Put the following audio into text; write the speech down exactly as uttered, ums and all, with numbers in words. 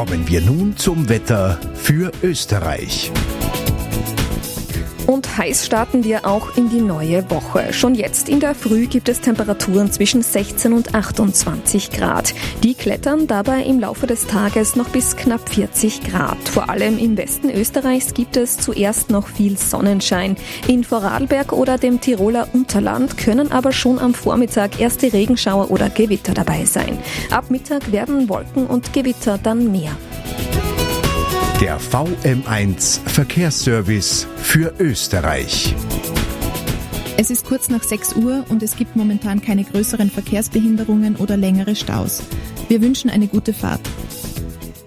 Kommen wir nun zum Wetter für Österreich. Und heiß starten wir auch in die neue Woche. Schon jetzt in der Früh gibt es Temperaturen zwischen sechzehn und achtundzwanzig Grad. Die klettern dabei im Laufe des Tages noch bis knapp vierzig Grad. Vor allem im Westen Österreichs gibt es zuerst noch viel Sonnenschein. In Vorarlberg oder dem Tiroler Unterland können aber schon am Vormittag erste Regenschauer oder Gewitter dabei sein. Ab Mittag werden Wolken und Gewitter dann mehr. Der V M eins Verkehrsservice für Österreich. Es ist kurz nach sechs Uhr und es gibt momentan keine größeren Verkehrsbehinderungen oder längere Staus. Wir wünschen eine gute Fahrt.